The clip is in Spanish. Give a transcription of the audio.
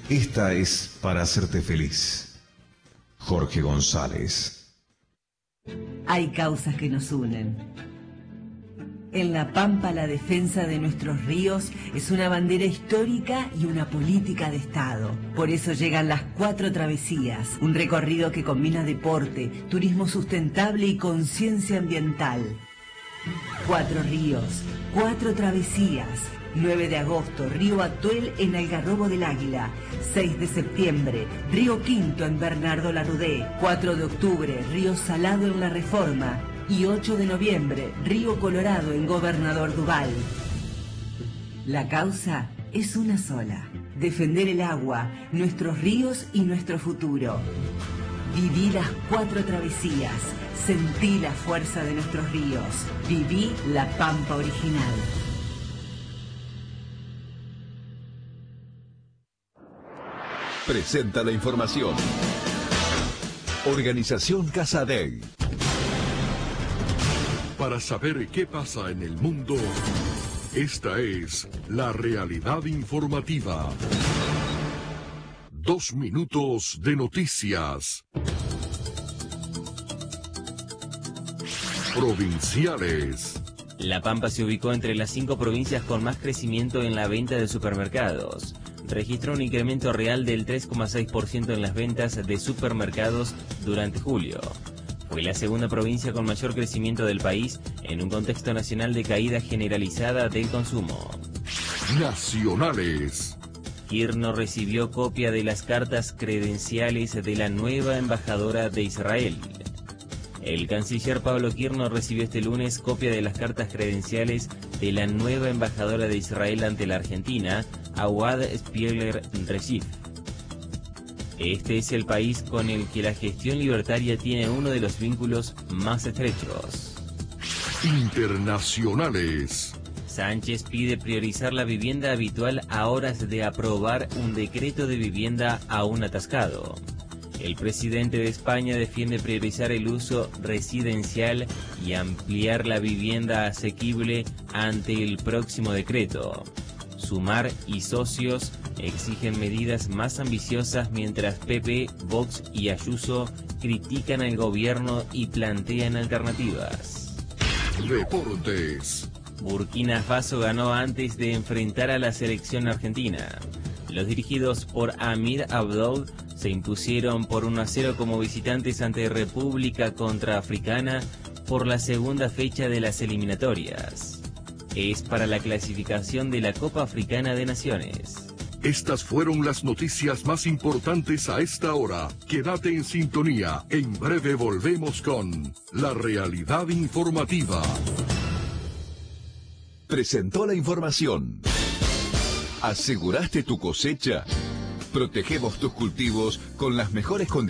Esta es para hacerte feliz. Jorge González. Hay causas que nos unen. En La Pampa, la defensa de nuestros ríos es una bandera histórica y una política de Estado. Por eso llegan las 4 travesías, un recorrido que combina deporte, turismo sustentable y conciencia ambiental. 4 ríos, 4 travesías. 9 de agosto, Río Atuel en Algarrobo del Águila. 6 de septiembre, Río Quinto en Bernardo Larrudé. 4 de octubre, Río Salado en La Reforma. Y 8 de noviembre, Río Colorado en Gobernador Duval. La causa es una sola: defender el agua, nuestros ríos y nuestro futuro. Viví las 4 travesías, sentí la fuerza de nuestros ríos, viví La Pampa original. Presenta la información. Organización Casadei. Para saber qué pasa en el mundo, esta es la realidad informativa. 2 minutos de noticias. Provinciales. La Pampa se ubicó entre las 5 provincias con más crecimiento en la venta de supermercados. Registró un incremento real del 3,6% en las ventas de supermercados durante julio. Fue la segunda provincia con mayor crecimiento del país en un contexto nacional de caída generalizada del consumo. Nacionales. Kirchner recibió copia de las cartas credenciales de la nueva embajadora de Israel. El canciller Pablo Kirchner recibió este lunes copia de las cartas credenciales de la nueva embajadora de Israel ante la Argentina, Awad Spieler-Reshif. Este es el país con el que la gestión libertaria tiene uno de los vínculos más estrechos. Internacionales. Sánchez pide priorizar la vivienda habitual a horas de aprobar un decreto de vivienda aún atascado. El presidente de España defiende priorizar el uso residencial y ampliar la vivienda asequible ante el próximo decreto. Sumar y socios exigen medidas más ambiciosas mientras PP, Vox y Ayuso critican al gobierno y plantean alternativas. Deportes. Burkina Faso ganó antes de enfrentar a la selección argentina. Los dirigidos por Amir Abdoul se impusieron por 1-0 como visitantes ante República Contraafricana por la segunda fecha de las eliminatorias. Es para la clasificación de la Copa Africana de Naciones. Estas fueron las noticias más importantes a esta hora. Quédate en sintonía. En breve volvemos con la realidad informativa. Presentó la información. ¿Aseguraste tu cosecha? Protegemos tus cultivos con las mejores condiciones.